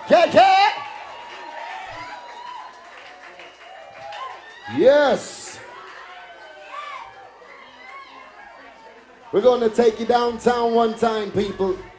Yeah. Yes. We're going to take you downtown one time, people.